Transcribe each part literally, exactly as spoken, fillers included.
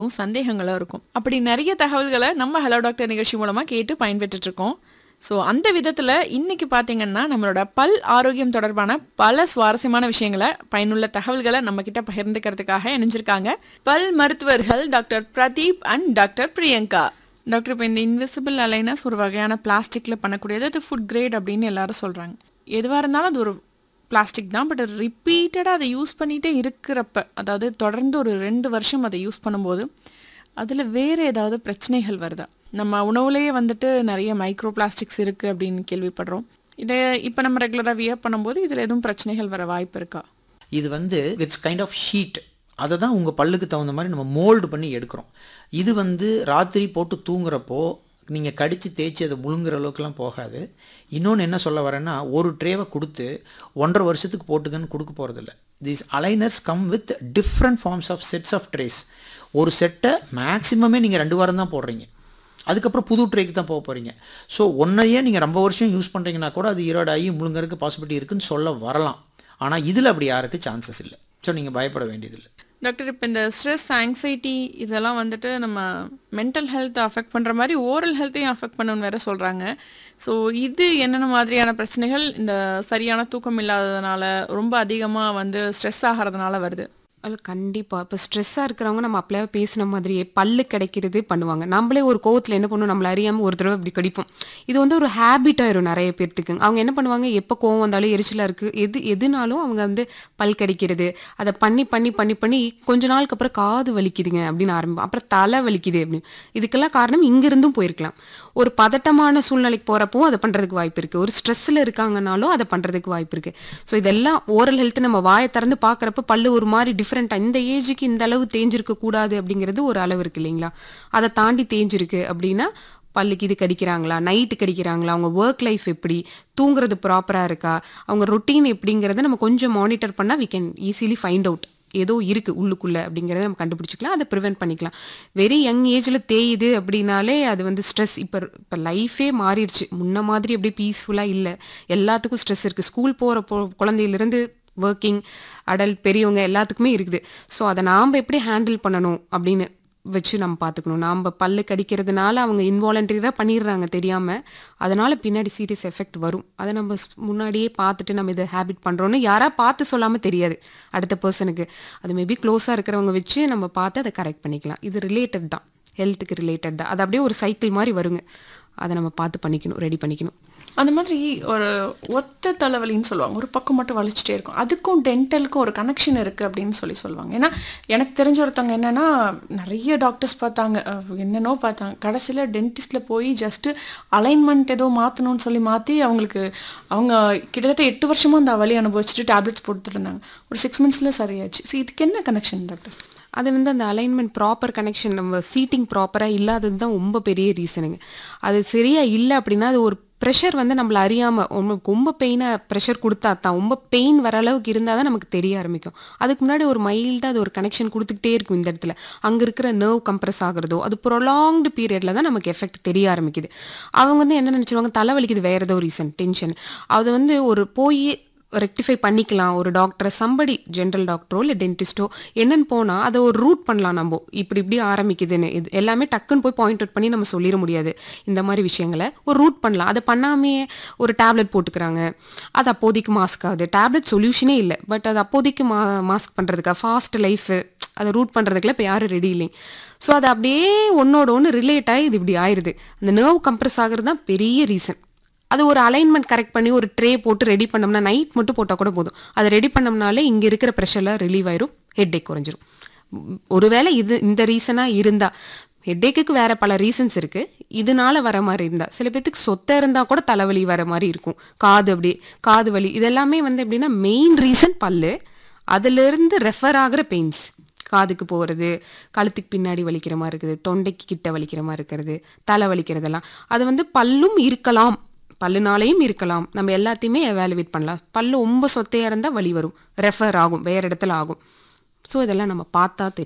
சந்தேகங்களும் இருக்கும். அப்படி நிறைய தகவல்கள நம்ம ஹலோ டாக்டர் நிகழ்ச்சி மூலமா கேட்டு பயன்பெற்றுட்டு இருக்கோம். ஸோ அந்த விதத்துல இன்னைக்கு பார்த்தீங்கன்னா, நம்மளோட பல் ஆரோக்கியம் தொடர்பான பல சுவாரஸ்யமான விஷயங்கள, பயனுள்ள தகவல்கள நம்ம கிட்ட பகிர்ந்துக்கிறதுக்காக இணைஞ்சிருக்காங்க. பல் மருத்துவர்கள் doctor Pradeep and doctor Priyanka. Doctor, இப்போ இந்த இன்விசிபிள் அலைனஸ் ஒரு வகையான பிளாஸ்டிக்ல பண்ணக்கூடியது. அது ஃபுட் கிரேட் அப்படின்னு எல்லாரும் சொல்றாங்க. எதுவா இருந்தாலும் அது ஒரு பிளாஸ்டிக் தான். பட் ரிப்பீட்டடாக அதை யூஸ் பண்ணிகிட்டே இருக்கிறப்ப, அதாவது தொடர்ந்து ஒரு ரெண்டு வருஷம் அதை யூஸ் பண்ணும்போது அதில் வேறு ஏதாவது பிரச்சனைகள் வருதா? நம்ம உணவுலேயே வந்துட்டு நிறைய மைக்ரோ பிளாஸ்டிக்ஸ் இருக்குது அப்படின்னு கேள்விப்படுறோம். இதை இப்போ நம்ம ரெகுலராக வியர் பண்ணும்போது இதில் எதுவும் பிரச்சனைகள் வர வாய்ப்பு இருக்கா? இது வந்து இட்ஸ் கைண்ட் ஆஃப் ஷீட். அதை தான் உங்கள் பல்லுக்கு தகுந்த மாதிரி நம்ம மோல்டு பண்ணி எடுக்கிறோம். இது வந்து ராத்திரி போட்டு தூங்குறப்போ நீங்கள் கடித்து தேய்ச்சி அதை முழுங்குற அளவுக்குலாம் போகாது. இன்னொன்று என்ன சொல்ல வரேன்னா, ஒரு ட்ரேவை கொடுத்து ஒன்றரை வருஷத்துக்கு போட்டுக்கன்னு கொடுக்க போகிறதில்ல. These aligners come with different forms of sets of trace. ஒரு செட்டை மேக்ஸிமமே நீங்கள் ரெண்டு வாரம் தான் போடுறீங்க, அதுக்கப்புறம் புது ட்ரேக்கு தான் போக போகிறீங்க. ஸோ ஒன்றையே நீங்கள் ரொம்ப வருஷம் யூஸ் பண்ணுறீங்கன்னா கூட அது ஈரோடாகி முழுங்கறதுக்கு பாசிபிலிட்டி இருக்குதுன்னு சொல்ல வரலாம். ஆனால் இதில் அப்படி யாருக்கு சான்சஸ் இல்லை. ஸோ நீங்கள் பயப்பட வேண்டியதில்லை. டாக்டர், இப்போ இந்த ஸ்ட்ரெஸ், ஆங்ஸைட்டி இதெல்லாம் வந்துட்டு நம்ம மென்டல் ஹெல்த்தை அஃபெக்ட் பண்ணுற மாதிரி ஓரல் ஹெல்த்தையும் அஃபெக்ட் பண்ணணும்னு வேறு சொல்கிறாங்க. ஸோ இது என்னென்ன மாதிரியான பிரச்சனைகள் இந்த சரியான தூக்கம் இல்லாததுனால, ரொம்ப அதிகமாக வந்து ஸ்ட்ரெஸ் ஆகிறதுனால வருது? அதில் கண்டிப்பாக இப்போ ஸ்ட்ரெஸ்ஸாக இருக்கிறவங்க நம்ம அப்பளே பேசின மாதிரியே பல்லு கிடைக்கிறது பண்ணுவாங்க. நம்மளே ஒரு கோவத்தில் என்ன பண்ணுவோம், நம்மளை அறியாமல் ஒரு தடவை இப்படி கடிப்போம். இது வந்து ஒரு ஹேபிட் ஆயிரும் நிறைய பேர்த்துக்கு. அவங்க என்ன பண்ணுவாங்க, எப்போ கோவம் வந்தாலும் எரிச்சலாக இருக்குது எது எதுனாலும் அவங்க வந்து பல் கடிக்கிறது. அதை பண்ணி பண்ணி பண்ணி பண்ணி கொஞ்ச நாளுக்கு அப்புறம் காது வலிக்குதுங்க அப்படின்னு ஆரம்பிப்போம். அப்புறம் தலை வலிக்குது அப்படின்னு. இதுக்கெல்லாம் காரணம் இங்கிருந்தும் போயிருக்கலாம். ஒரு பதட்டமான சூழ்நிலைக்கு போகிறப்போ அதை பண்ணுறதுக்கு வாய்ப்பு இருக்குது. ஒரு ஸ்ட்ரெஸ்ஸில் இருக்காங்கனாலும் அதை பண்ணுறதுக்கு வாய்ப்பு இருக்குது. ஸோ இதெல்லாம் ஓரல் ஹெல்த் நம்ம வாயை திறந்து பார்க்குறப்ப பல்லு ஒரு மாதிரி டிஃப்ரெண்ட்டாக, இந்த ஏஜுக்கு இந்த அளவு தேஞ்சிருக்க கூடாது அப்படிங்கிறது ஒரு அளவு இருக்குது இல்லைங்களா? அதை தாண்டி தேஞ்சிருக்கு அப்படின்னா பல்லுக்கு இது கடிக்கிறாங்களா, நைட்டு கடிக்கிறாங்களா, அவங்க ஒர்க் லைஃப் எப்படி, தூங்குறது ப்ராப்பராக இருக்கா, அவங்க ரொட்டீன் எப்படிங்கிறத நம்ம கொஞ்சம் மானிட்டர் பண்ணால் we can easily find out ஏதோ இருக்குது உள்ளுக்குள்ளே அப்படிங்கிறத நம்ம கண்டுபிடிச்சிக்கலாம். அதை ப்ரிவென்ட் பண்ணிக்கலாம். வெரி யங் ஏஜில் தேயுது அப்படின்னாலே அது வந்து ஸ்ட்ரெஸ். இப்போ இப்போ லைஃபே மாறிடுச்சு. முன்ன மாதிரி அப்படியே பீஸ்ஃபுல்லாக இல்லை. எல்லாத்துக்கும் ஸ்ட்ரெஸ் இருக்குது. ஸ்கூல் போகிற பொ குழந்தையிலேருந்து ஒர்க்கிங் அடல்ட் பெரியவங்க எல்லாத்துக்குமே இருக்குது. ஸோ அதை நாம் எப்படி ஹேண்டில் பண்ணணும் அப்படின்னு வச்சு நம்ம பார்த்துக்கணும். நாம் பல்லு கடிக்கிறதுனால அவங்க இன்வாலண்டரியாக பண்ணிடுறாங்க தெரியாமல். அதனால் பின்னாடி சீரியஸ் எஃபெக்ட் வரும். அதை நம்ம முன்னாடியே பார்த்துட்டு நம்ம இதை ஹேபிட் பண்ணுறோன்னு யாராக பார்த்து சொல்லாமல் தெரியாது அடுத்த பர்சனுக்கு. அது மேபி க்ளோஸாக இருக்கிறவங்க வச்சு நம்ம பார்த்து அதை கரெக்ட் பண்ணிக்கலாம். இது ரிலேட்டட் தான், ஹெல்த்துக்கு ரிலேட்டட் தான். அது அப்படியே ஒரு சைக்கிள் மாதிரி வருங்க. அதை நம்ம பார்த்து பண்ணிக்கணும், ரெடி பண்ணிக்கணும். அந்த மாதிரி ஒரு ஒத்த தலைவலின்னு சொல்லுவாங்க, ஒரு பக்கம் மட்டும் வலிச்சுட்டே இருக்கும். அதுக்கும் டென்டலுக்கும் ஒரு கனெக்ஷன் இருக்குது அப்படின்னு சொல்லி சொல்லுவாங்க. ஏன்னா எனக்கு தெரிஞ்ச ஒருத்தவங்க என்னென்னா, நிறைய டாக்டர்ஸ் பார்த்தாங்க, என்னென்னோ பார்த்தாங்க. கடைசியில் டென்டிஸ்ட்டில் போய் ஜஸ்ட்டு அலைன்மெண்ட் ஏதோ மாற்றணும்னு சொல்லி மாற்றி அவங்களுக்கு அவங்க கிட்டத்தட்ட எட்டு வருஷமாக அந்த வலி அனுபவிச்சுட்டு டேப்லெட்ஸ் போட்டுட்டு இருந்தாங்க. ஒரு சிக்ஸ் மந்த்ஸில் சரியாச்சு. ஸோ இதுக்கு என்ன கனெக்ஷன் டாக்டர்? அது வந்து அந்த அலைன்மெண்ட் ப்ராப்பர் கனெக்ஷன், நம்ம சீட்டிங் ப்ராப்பராக இல்லாதது தான் ரொம்ப பெரிய ரீசனுங்க. அது சரியாக இல்லை அப்படின்னா அது ஒரு ப்ரெஷர் வந்து நம்மளை அறியாமல் உங்களுக்கு ரொம்ப பெயினாக ப்ரெஷர் கொடுத்தா தான், ரொம்ப பெயின் வர அளவுக்கு இருந்தால் தான் நமக்கு தெரிய ஆரம்பிக்கும். அதுக்கு முன்னாடி ஒரு மைல்டாக அது ஒரு கனெக்ஷன் கொடுத்துக்கிட்டே இருக்கும். இந்த இடத்துல அங்கே இருக்கிற நர்வ் கம்ப்ரெஸ் ஆகுறதோ அது ப்ரொலாங்டு பீரியடில் தான் நமக்கு எஃபெக்ட் தெரிய ஆரம்பிக்குது. அவங்க வந்து என்ன நினச்சிருவாங்க, தலைவலிக்குது வேறு ஏதோ ரீசன், டென்ஷன். அது வந்து ஒரு போய் ரெக்டிஃபை பண்ணிக்கலாம். ஒரு டாக்டரை, சம்படி ஜென்ரல் டாக்டரோ இல்லை டென்டிஸ்ட்டோ என்னன்னு போனால் அதை ஒரு ரூட் பண்ணலாம். நம்ம இப்படி இப்படி ஆரம்பிக்குதுன்னு இது எல்லாமே டக்குன்னு போய் பாயிண்ட் அவுட் பண்ணி நம்ம சொல்லிட முடியாது. இந்த மாதிரி விஷயங்களை ஒரு ரூட் பண்ணலாம். அதை பண்ணாமே ஒரு டேப்லெட் போட்டுக்கிறாங்க. அது அப்போதைக்கு மாஸ்க் ஆகுது. டேப்லெட் சொல்யூஷனே இல்லை, பட் அது அப்போதைக்கு மா மாஸ்க் பண்ணுறதுக்கா ஃபாஸ்ட் லைஃபு அதை ரூட் பண்ணுறதுக்குலாம் இப்போ யாரும் ரெடி இல்லைங்க. ஸோ அது அப்படியே ஒன்றோட ஒன்று ரிலேட் ஆகி இது இப்படி ஆயிடுது. அந்த நர்வ் கம்ப்ரெஸ் ஆகுறது தான் பெரிய ரீசன். அது ஒரு அலைன்மெண்ட் கரெக்ட் பண்ணி ஒரு ட்ரே போட்டு ரெடி பண்ணோம்னா, நைட் மட்டும் போட்டால் கூட போதும். அதை ரெடி பண்ணோம்னாலே இங்கே இருக்கிற ப்ரெஷர்லாம் ரிலீவ் ஆயிரும், ஹெட் ஏக் குறைஞ்சிரும். ஒருவேளை இது இந்த ரீசனாக இருந்தால், ஹெட் ஏக்குக்கு வேறு பல ரீசன்ஸ் இருக்குது. இதனால வர மாதிரி இருந்தால், சில பேர்த்துக்கு சொத்தை இருந்தால் கூட தலைவலி வர மாதிரி இருக்கும். காது அப்படி காது வலி இதெல்லாமே வந்து எப்படின்னா மெயின் ரீசன் பல்லு. அதிலிருந்து ரெஃபர் ஆகிற பெயின்ஸ், காதுக்கு போகிறது, கழுத்துக்கு பின்னாடி வலிக்கிற மாதிரி இருக்குது, தொண்டைக்கு கிட்ட வலிக்கிற மாதிரி இருக்கிறது, தலை வலிக்கிறதெல்லாம் அது வந்து பல்லும் இருக்கலாம், பல்லுனாலையும் இருக்கலாம். நம்ம எல்லாத்தையுமே எவாலுவேட் பண்ணலாம். பல்லு ரொம்ப சொத்தையாக இருந்தால் வலி வரும், ரெஃபர் ஆகும், வேறு இடத்துல ஆகும். ஸோ இதெல்லாம் நம்ம பார்த்தா தெரியும்.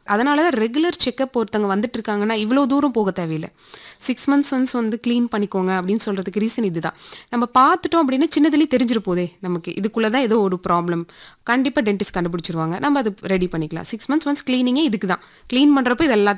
அதனால தான் ரெகுலர் செக்கப் ஒருத்தவங்க வந்துட்டு இருக்காங்கன்னா இவ்வளோ தூரம் போக தேவையில்லை. சிக்ஸ் மந்த்ஸ் ஒன்ஸ் வந்து க்ளீன் பண்ணிக்கோங்க அப்படின்னு சொல்கிறதுக்கு ரீசன் இதுதான். நம்ம பார்த்துட்டோம் அப்படின்னா சின்னதுலேயே தெரிஞ்சிரு போதே நமக்கு இதுக்குள்ளே தான் ஏதோ ஒரு ப்ராப்ளம், கண்டிப்பாக டென்டிஸ்ட் கண்டுபிடிச்சிருவாங்க, நம்ம அது ரெடி பண்ணிக்கலாம். சிக்ஸ் மந்த்ஸ் ஒன்ஸ் க்ளீனிங்கே இதுக்கு தான். க்ளீன் பண்ணுறப்போ இது எல்லாத்தையும்